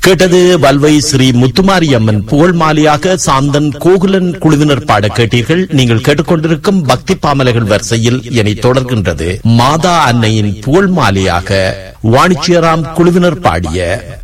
கேட்டது வல்வை ஸ்ரீ முத்துமாரியம்மன் புகழ் மாலையாக சாந்தன் கோகுலன் குழுவினர் பாட கேட்டீர்கள். நீங்கள் கேட்டுக்கொண்டிருக்கும் பக்தி பாமலைகள் வரிசையில் இனி தொடர்கின்றது மாதா அன்னையின் புகழ் மாலையாக வாணிச்சியராம் குழுவினர் பாடிய